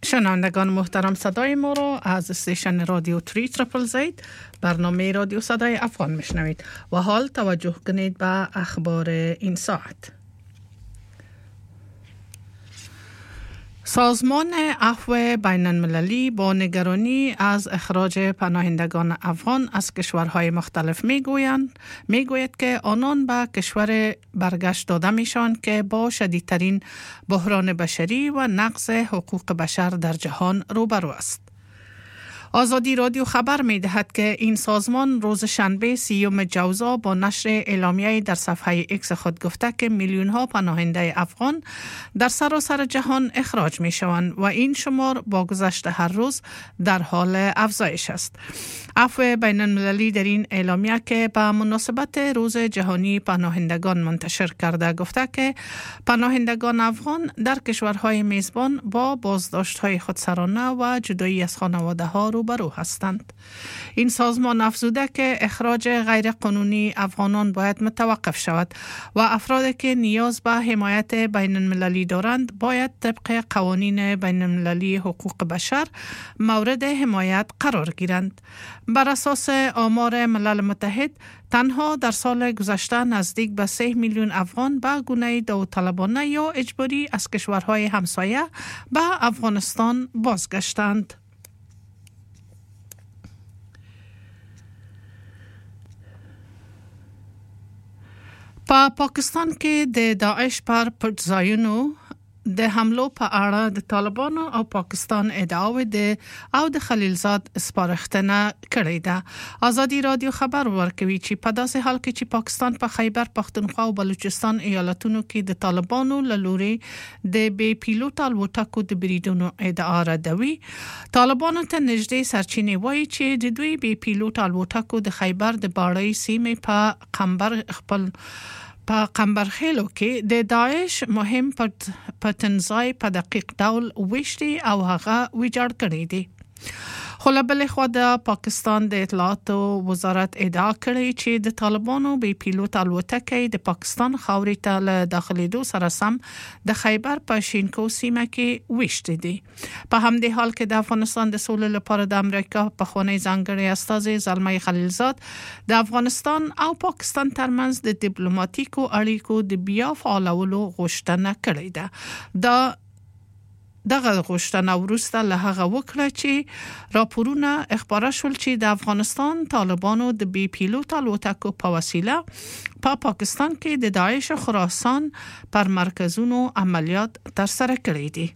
شنوندگان محترم، صدای ما را از استیشن رادیو 3ZZZ برنامه رادیو صدای افغان میشنوید و حال توجه کنید به اخبار این ساعت. سازمان عفو بین المللی با نگرانی از اخراج پناهندگان افغان از کشورهای مختلف میگوید که آنان به کشور برگشت داده میشن که با شدیدترین بحران بشری و نقض حقوق بشر در جهان روبرو است. آزادی رادیو خبر می دهد که این سازمان روز شنبه 30 جوزا با نشر اعلامیه در صفحه ایکس خود گفته که میلیون ها پناهنده افغان در سراسر جهان اخراج می شوند و این شمار با گذشت هر روز در حال افزایش است. عفو بین المللی در این اعلامیه که به مناسبت روز جهانی پناهندگان منتشر کرده گفته که پناهندگان افغان در کشورهای میزبان با بازداشت‌های خودسرانه و جدایی از خانواده ها روبرو هستند. این سازمان افزوده که اخراج غیر قانونی افغانان باید متوقف شود و افرادی که نیاز به حمایت بین المللی دارند باید طبق قوانین بین المللی حقوق بشر مورد حمایت قرار گیرند. بر اساس آمار ملل متحد تنها در سال گذشته نزدیک به 3 میلیون افغان به گونه داوطلبانه یا اجباری از کشورهای همسایه به افغانستان بازگشتند. په پاکستان کې د داعش پر پټ د حملو په اړه د طالبانو او پاکستان ادعاوې د خلیلزاد سپارښتنه کړې ده. آزادي رادیو خبر ورکوي چې په داسې حال کې چې پاکستان په خیبر پختونخوا او بلوچستان ایالتونو کې د طالبانو له لوري د بې پیلوټ الوتکو د بریدونو ادعا ردوي، طالبانو ته نږدې سرچینې وایي چې د دوی بې پیلوټ الوتکو د خیبر د باړۍ سیمې په قمبرخیلو کې د داعش مهم پټنځای په دقیق ډول وشتي او هغه ویجاړ کړی دی. خو له بلې خوا د پاکستان د اطلاعاتو وزارت ادعا کړې چې د طالبانو بې پیلوټ الوتکې د پاکستان خاورې ته له داخلېدو سره سم د خیبر په شینکو سیمه کې وشتي دي. په همدې حال کې د افغانستان د سولې لپاره د امریکا پخوانی ځانګړی استازی زلمي خلیلزاد د افغانستان او پاکستان ترمنځ د ډیپلوماټیکو اړیکو د بیا فعالولو غوښتنه کړې ده. دغه غوښتنه وروسته له هغه وکړه چې راپورونه خپاره شول چې د افغانستان طالبانو د بې پیلوټ الوتکو په وسیله په پاکستان کې د داعش خراسان پر مرکزونو عملیات ترسره کړي دي.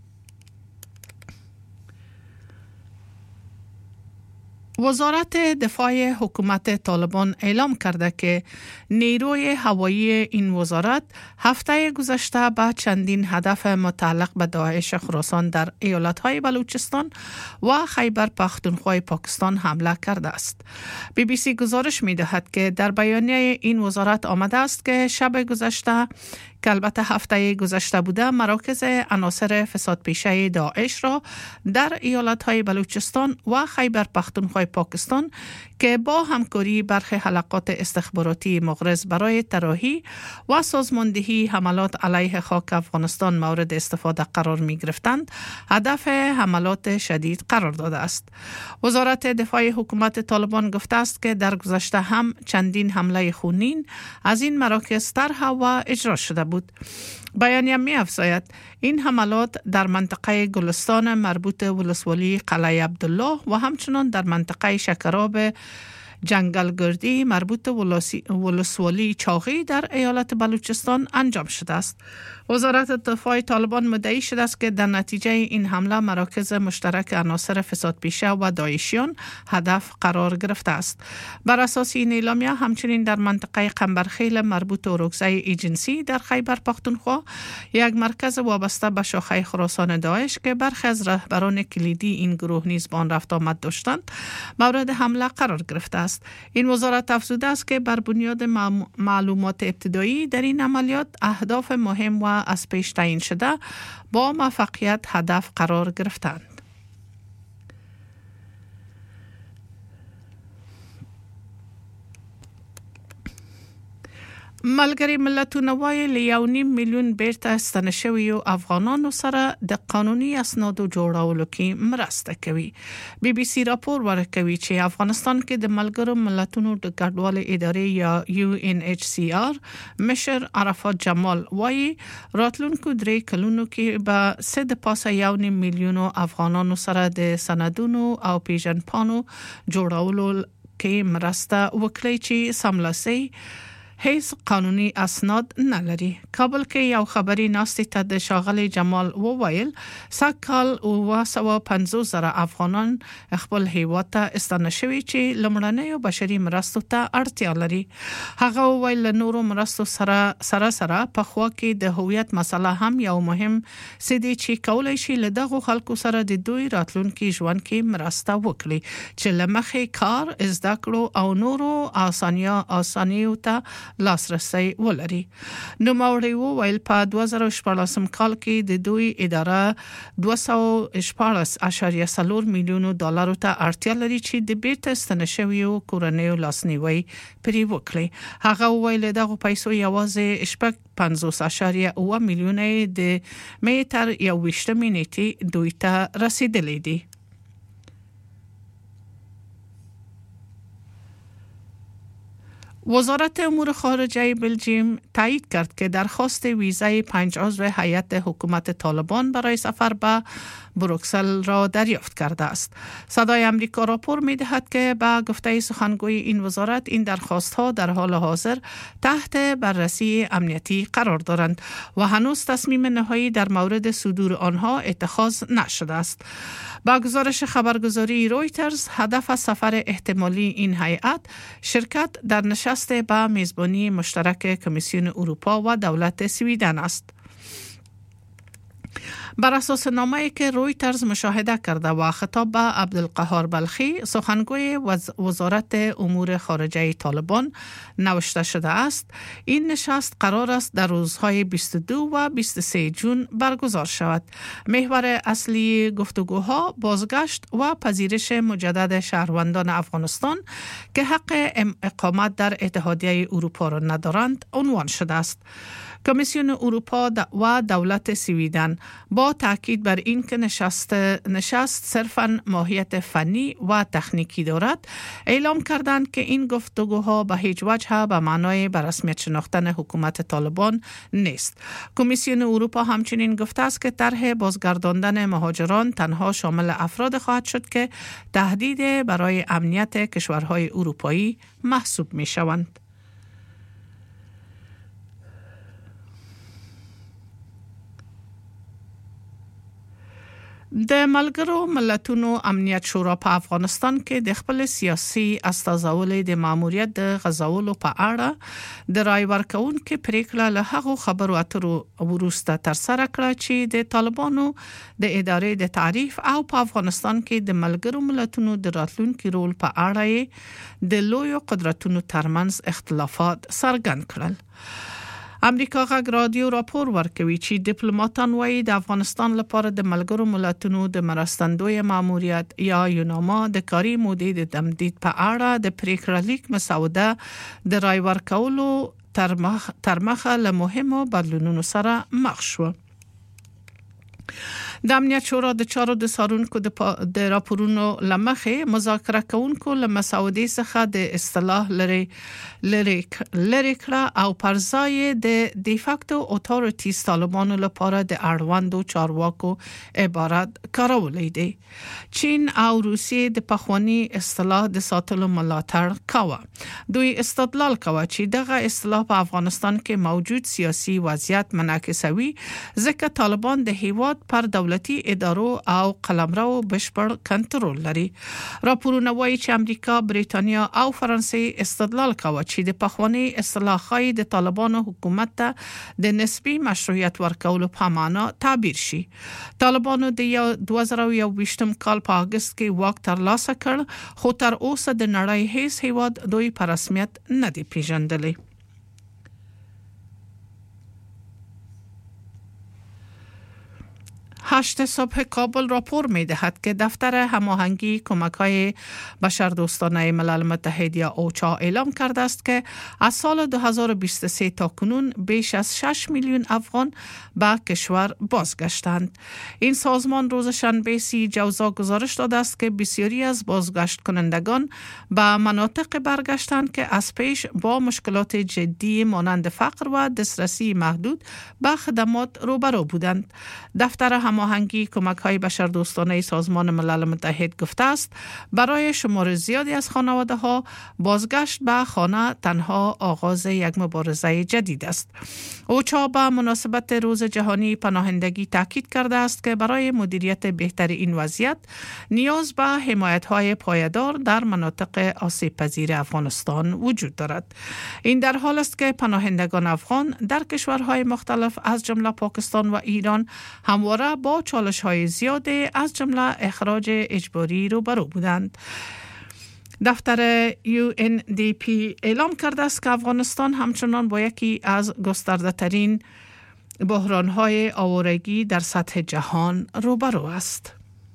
وزارت دفاع حکومت طالبان اعلام کرده که نیروی هوایی این وزارت هفته گذشته به چندین هدف متعلق به داعش خراسان در ایالت‌های بلوچستان و خیبر پختونخوا پاکستان حمله کرده است. بی بی سی گزارش می‌دهد که در بیانیه این وزارت آمده است که شب گذشته که البته هفته گذشته بوده مراکز عناصر فسادپیشه داعش را در ایالت‌های بلوچستان و خیبر پختونخوا پاکستان که با همکاری برخی حلقات استخباراتی مغرض برای طراحی و سازماندهی حملات علیه خاک افغانستان مورد استفاده قرار می گرفتند هدف حملات شدید قرار داده است. وزارت دفاع حکومت طالبان گفته است که در گذشته هم چندین حمله خونین از این مراکز طرح و اجرا شده بود. بیانیه می افزاید این حملات در منطقه گلستان مربوط ولسوالی قلعه عبدالله و همچنان در منطقه شکراب جنگلگردی مربوط ولسوالی چاغی در ایالت بلوچستان انجام شده است. وزارت دفاع طالبان مدعی شده است که در نتیجه این حمله مراکز مشترک عناصر فسادپیشه و داعشیان هدف قرار گرفته است. بر اساس این اعلامیه همچنین در منطقه قمبرخیل مربوط به رکزه ایجنسی در خیبر پختونخوا یک مرکز وابسته به شاخه خراسان داعش که برخی از رهبران کلیدی این گروه نیز به آن رفت آمد داشتند مورد حمله قرار گرفته است. این وزارت افزوده است که بر بنیاد معلومات ابتدایی در این عملیات اهداف مهم و از پیش تعیین شده با موفقیت هدف قرار گرفتند. ملګری ملتونه وايي ل 1.5 میلیون بیرته ستنه شویو افغانانو سره د قانوني اسنادو جوړولو کې مرسته کوي. بي بي سي راپور ورکوي چې افغانستان کې د ملګرو ملتونو د ګډوالي ادارې یا UNHCR مشر عرفات جمال وايي راتلونکو 3 کلونو کې به سد پاسه 1 میلیون افغانانو سره د سندونو او پیژنپانو جوړولو کې مرسته وکړي چې سملاسي هیڅ قانوني اسناد نه لري. کابل کې یو خبري ناستې ته د شاغلي جمال وویل سکهال 250,000 افغانان خپل هیواد ته استنه شوي چې لمړنۍ بشري مرستو ته اړتیا لري. هغه وویل نورو مرستو سره په خوا کې د هویت مسله هم یو مهم سدي چې کولای شي له دغه خلکو سره د دوی راتلونکي ژوند کې مرسته وکړي چې لمخې کار زده کړو او نورو اسانیو ته لاسرسي ولري. نو موري وویل په 2014 کال کې د دوی اداره 214.4 میلیون ډالر ته اړتیا لري چې د بیرته ستنه شویو کورنیو لاسنیوي پرې وکړي. هغه ویل دغه پیسو یوازې 50.8 میلیون د مې تر 21 نیټې دوی ته رسیدلې دي. وزارت امور خارجه بلژیم تایید کرد که درخواست ویزای 5 عضو هیئت حکومت طالبان برای سفر به بروکسل را دریافت کرده است. صدای امریکا راپور می‌دهد که با گفته سخنگوی این وزارت این درخواست‌ها در حال حاضر تحت بررسی امنیتی قرار دارند و هنوز تصمیم نهایی در مورد صدور آنها اتخاذ نشده است. با گزارش خبرگزاری رویترز هدف سفر احتمالی این هیئت شرکت در نشست با میزبانی مشترک کمیسیون اروپا و دولت سویدن است. بر اساس نامه‌ای که رویترز مشاهده کرده و خطاب به عبدالقهار بلخی سخنگوی وزارت امور خارجه طالبان نوشته شده است این نشست قرار است در روزهای 22 و 23 جون برگزار شود. محور اصلی گفتگوها بازگشت و پذیرش مجدد شهروندان افغانستان که حق اقامت در اتحادیه اروپا را ندارند عنوان شده است. کمیسیون اروپا و دولت سویدن با تاکید بر این که نشست صرفاً ماهیت فنی و تکنیکی دارد اعلام کردند که این گفتگوها به هیچ وجه به معنای به رسمیت شناختن حکومت طالبان نیست. کمیسیون اروپا همچنین گفته است که طرح بازگرداندن مهاجران تنها شامل افراد خواهد شد که تهدید برای امنیت کشورهای اروپایی محسوب می شوند. د ملګرو ملتونو امنیت شورا په افغانستان کې د خپل سیاسي استازولۍ د ماموریت د غځولو په اړه د رای ورکونکو پریکړه له هغو خبرو اترو وروسته تر سره کړه چې د طالبانو د ادارې د تعریف او په افغانستان کې د ملګرو ملتونو د راتلونکي رول په اړه د لویو قدرتونو ترمنځ اختلافات څرګند کړل. امریکا غږ رادیو راپور ورکوي چې ډیپلوماټان وايي د افغانستان لپاره د ملګرو ملتونو د مرستندوی ماموریت یا یوناما د کاري مودې د تمدید په اړه د پریکړه لیک مسوده د رای ورکولو تر مخه له مهمو بدلونونو سره مخ شو. د امنیت شورا د چارو د سارونکو د راپورونو لمخې مذاکره کوونکو له مسودې څخه د اصطلاح لری کړه او پر ځای د ډیفاکتو اتوریټیز طالبانو لپاره د اړوندو چارواکو عبارت کارولې دي. چین او روسیې د پخوانی اصطلاح د ساتلو ملاتړ کاوه. دوی استدلال کاوه چې دغه اصطلاح په افغانستان کې موجود سیاسي وضعیت منعکسوي ځکه طالبان د هیواد پر دولتي ادارو او قلمرو بشپړ کنټرول لري. راپورونه وایي چې امریکا، بریتانیا او فرانسې استدلال کاوه چې د پخوانی اصطلاح خای د طالبانو حکومت ته د نسبی مشروعیت ورکولو په معنا تعبیر شي. طالبانو د 2021 کال په اگست کې واک ترلاسه کړ خو تر اوسه د نړۍ هیڅ هیواد دوی په رسمیت نه دی پیژندلی. 8 صبح کابل راپور می دهد که دفتر هماهنگی کمک‌های بشردوستانه ملل متحد یا اوچا اعلام کرده است که از سال 2023 تا کنون بیش از 6 میلیون افغان به کشور بازگشتند. این سازمان روز شنبه 30 جوزا گزارش داده است که بسیاری از بازگشت کنندگان به مناطق برگشتند که از پیش با مشکلات جدی مانند فقر و دسترسی محدود به خدمات روبرو بودند. دفتر هماهنگی کمک‌های بشردوستانه سازمان ملل متحد گفته است برای شمار زیادی از خانواده‌ها بازگشت به خانه تنها آغاز یک مبارزه جدید است. اوچا به مناسبت روز جهانی پناهندگی تاکید کرده است که برای مدیریت بهتر این وضعیت نیاز به حمایت‌های پایدار در مناطق آسیب پذیر افغانستان وجود دارد. این در حال است که پناهندگان افغان در کشورهای مختلف از جمله پاکستان و ایران همواره با چالش‌های زیاده از جمله اخراج اجباری روبرو بودند. دفتر UNDP اعلام کرده است که افغانستان همچنان با یکی از گسترده ترین بحران‌های آوارگی در سطح جهان روبرو است.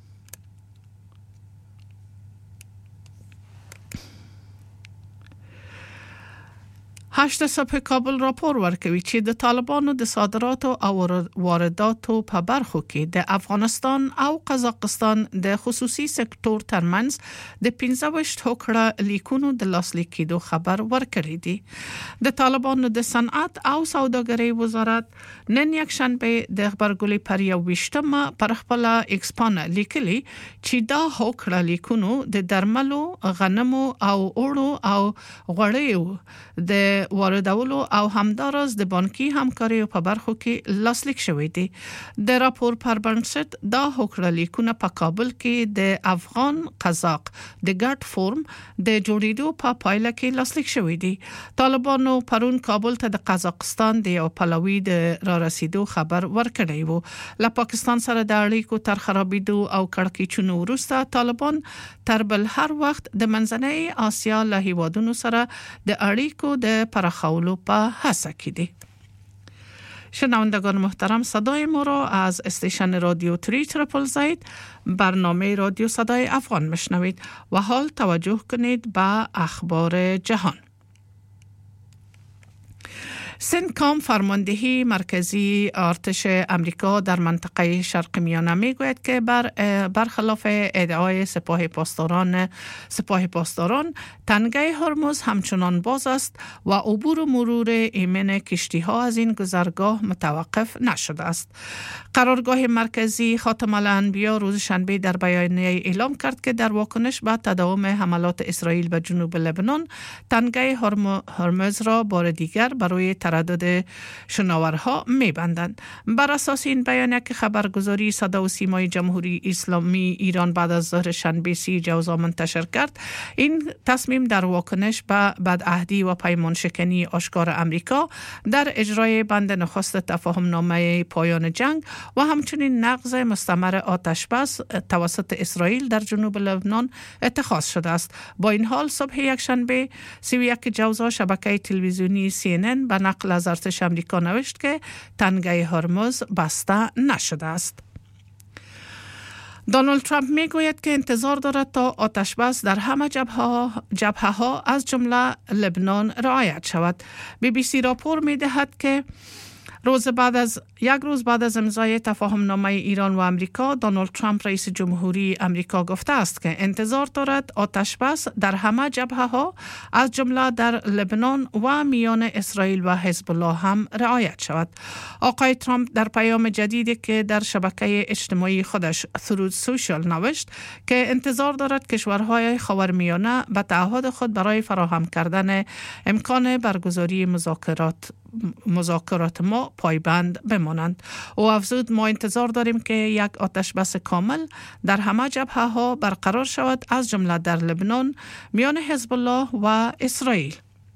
8 صبح کابل راپور ورکوي چې د طالبانو د صادراتو او وارداتو په برخو کې د افغانستان او قزاقستان د خصوصي سکتور ترمنځ د 15 هوکړه لیکونو د لاسلیک کېدو خبر ورکړی دی. د طالبانو د صنعت او سوداګرۍ وزارت نن یک شنبه د خبرګولۍ پر 21 پر خپل ایکسپان لیکلي چې دا هوکړه لیکونو د درملو، غنمو او اوړو او غوړیو د واردولو او همداراز د بانکي همکاري په برخو کې لاسلیک شوی دی. د راپور پر بنسټ دا هوکړه لیکونه په کابل کې د افغان قزاق د ګډ فورم د جوړېدو په پایله کې لاسلیک شوی دی. طالبانو پرون کابل ته د قزاقستان د یو پلوي د را رسیدو خبر ورکړی وو. له پاکستان سره د اړیکو تر خرابېدو او کړکېچونو وروسته طالبان تر بل هر وخت د منځنۍ آسیا له هیوادونو سره د اړیکو د پراخولو په هڅه کې دي. شنوندگان محترم، صدای ما را از استیشن رادیو 3ZZZ برنامه رادیو صدای افغان میشنوید و حال توجه کنید به اخبار جهان. سنتکام فرماندهی مرکزی ارتش امریکا در منطقه شرق میانه میگوید که برخلاف ادعای سپاه پاسداران تنگه هرمز همچنان باز است و عبور و مرور ایمن کشتی ها از این گذرگاه متوقف نشده است. قرارگاه مرکزی خاتم الانبیا روز شنبه در بیانیه اعلام کرد که در واکنش به تداوم حملات اسرائیل به جنوب لبنان تنگه هرمز را بار دیگر برای تردد شناورها می‌بندند. بر اساس این بیانیه که خبرگزاری صدا و سیمای جمهوری اسلامی ایران بعد از ظهر شنبه 30 جوزا منتشر کرد، این تصمیم در واکنش به بدعهدی و پیمان شکنی آشکار امریکا در اجرای بند نخست تفاهم نامه پایان جنگ و همچنین نقض مستمر آتش بس توسط اسرائیل در جنوب لبنان اتخاذ شده است. با این حال صبح یکشنبه 31 جوزا شبکه تلویزیونی CNN به نقل از ارتش امریکا نوشت که تنگه هرمز بسته نشده است. دونالد ترامپ میگوید که انتظار دارد تا آتش بس در همه جبهه ها از جمله لبنان رعایت شود. BBC راپور میدهد که یک روز بعد از امضای تفاهم نامه ایران و امریکا، دونالد ترامپ رئیس جمهوری امریکا گفته است که انتظار دارد آتش بس در همه جبهه ها از جمله در لبنان و میان اسرائیل و حزب الله هم رعایت شود. آقای ترامپ در پیام جدیدی که در شبکه اجتماعی خودش ترود سوشال نوشت که انتظار دارد کشورهای خاورمیانه به تعهد خود برای فراهم کردن امکان برگزاری مذاکرات ما پایبند بمانند. او افزود ما انتظار داریم که یک آتش بس کامل در همه جبهه ها برقرار شود، از جمله در لبنان میان حزب الله و اسرائیل.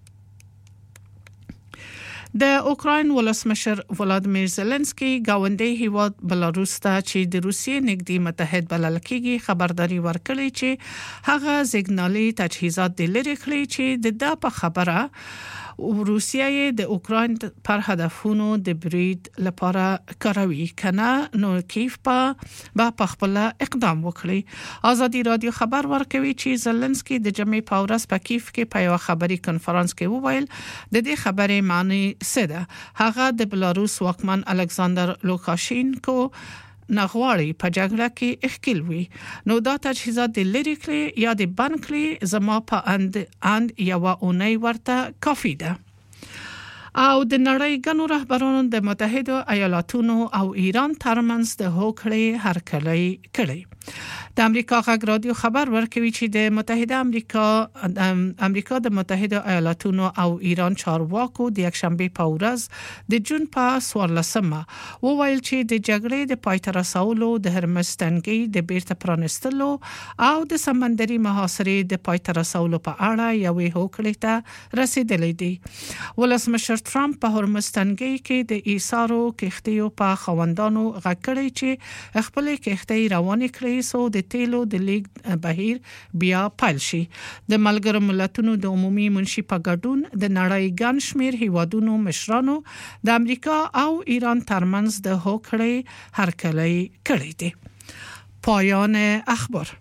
د اوکراین ولسمشر ولادیمیر زلنسکی گاونډي هیواد بلاروس ته چې د روسیې نږدې متحد بلل کېږي خبرداري ورکړي چې هغه سیګنالي تجهیزات د لري کړی چې د په خبره روسیه د اوکراین پر هدفونو د برید لپاره کاروي کنه نو کیف په خپل اقدام وکړي. ازادي رادیو خبر ورکوي چې زلنسکي د جمعې په ورځ په کیف کې په یو خبري کانفرنس کې وویل د دې خبرې معنی څه ده. هغه د بلاروس واکمن الکساندر لوکاشینکو نغواړي په جګړه کې اخکل وي نو دا تجهیزات د لری کړی یا د بند کړی زما په اند یو اونۍ ورته کافي ده. او د نړۍ ګڼو رهبرانو د متحده ایالاتونو او ایران ترمنځ د هوکړې هرکلی کړی. د امریکا غږ رادیو خبر ورکوي چې د امریکا د متحده ایالاتونو او ایران چارواکو د یکشنبه په ورځ د جون په 14مه وویل چې د جګړې د پای ته رسولو د هرمز تنګي د بیرته پرانستلو او د سمندري محاصرې د پای ته رسولو په اړه یوې هوکړې ته رسیدلې دي. ولسمشر ټرمپ په هرمز تنګي کې د ایثارو کښتیو په خوندانو غکړی چې خپل کښتۍ روانې کړې سو د تیلو د لیک بهیر بیا پیل شي. د ملګرو ملتونو د عمومي منشي په ګډون د نړۍ ګڼ شمېر هیوادونو مشرانو د امریکا او ایران ترمنځ د هوکړې هرکلی کړی دی. پایان اخبار.